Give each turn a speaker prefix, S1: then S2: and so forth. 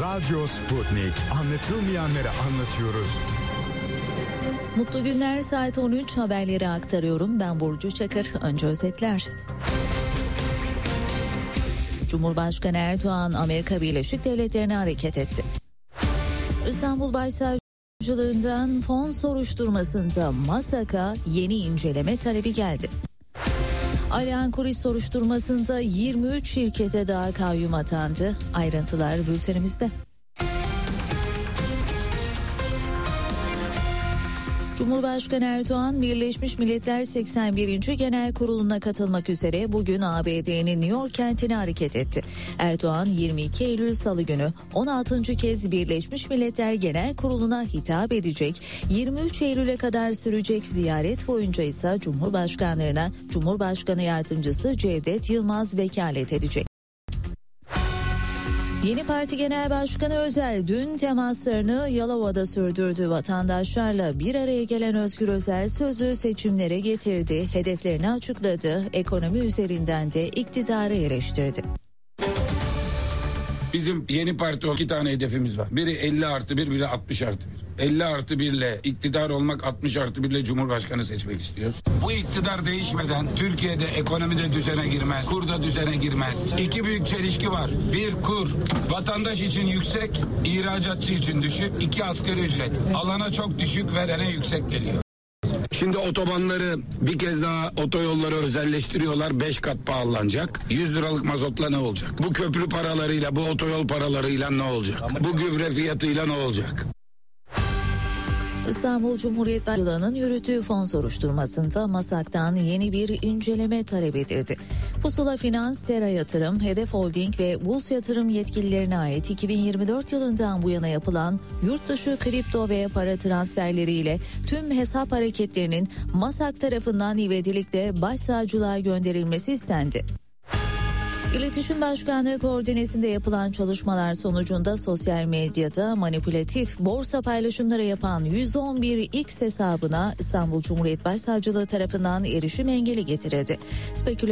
S1: Radyo Sputnik. Anlatılmayanları anlatıyoruz.
S2: Mutlu günler, saat 13 haberleri aktarıyorum. Ben Burcu Çakır. Önce özetler. Cumhurbaşkanı Erdoğan Amerika Birleşik Devletleri'ne hareket etti. İstanbul Başsavcılığından fon soruşturmasında MASAK'a yeni inceleme talebi geldi. Alian Kuris soruşturmasında 23 şirkete daha kayyum atandı. Ayrıntılar bültenimizde. Cumhurbaşkanı Erdoğan, Birleşmiş Milletler 81. Genel Kurulu'na katılmak üzere bugün ABD'nin New York kentine hareket etti. Erdoğan 22 Eylül Salı günü 16. kez Birleşmiş Milletler Genel Kurulu'na hitap edecek. 23 Eylül'e kadar sürecek ziyaret boyunca ise Cumhurbaşkanlığına Cumhurbaşkanı Yardımcısı Cevdet Yılmaz vekalet edecek. Yeni Parti Genel Başkanı Özel dün temaslarını Yalova'da sürdürdü. Vatandaşlarla bir araya gelen Özgür Özel sözü seçimlere getirdi, hedeflerini açıkladı, ekonomi üzerinden de iktidarı eleştirdi.
S3: Bizim yeni parti 2 tane hedefimiz var. Biri 50+1, biri 60+1. 50+1 ile iktidar olmak, 60+1 ile Cumhurbaşkanı seçmek istiyoruz. Bu iktidar değişmeden Türkiye'de ekonomide düzene girmez, kurda düzene girmez. 2 büyük çelişki var. 1 kur, vatandaş için yüksek, ihracatçı için düşük. 2 asgari ücret, alana çok düşük, verene yüksek geliyor. Şimdi otobanları bir kez daha otoyolları özelleştiriyorlar. 5 kat pahalanacak. 100 liralık mazotla ne olacak? Bu köprü paralarıyla, bu otoyol paralarıyla ne olacak? Bu gübre fiyatıyla ne olacak?
S2: İstanbul Cumhuriyet Başsavcılığı'nın yürüttüğü fon soruşturmasında MASAK'tan yeni bir inceleme talep edildi. Pusula Finans, Tera Yatırım, Hedef Holding ve Burs Yatırım yetkililerine ait 2024 yılından bu yana yapılan yurt dışı kripto ve para transferleriyle tüm hesap hareketlerinin MASAK tarafından ivedilikle Başsavcılığa gönderilmesi istendi. İletişim Başkanlığı koordinesinde yapılan çalışmalar sonucunda sosyal medyada manipülatif borsa paylaşımları yapan 111 X hesabına İstanbul Cumhuriyet Başsavcılığı tarafından erişim engeli getirildi.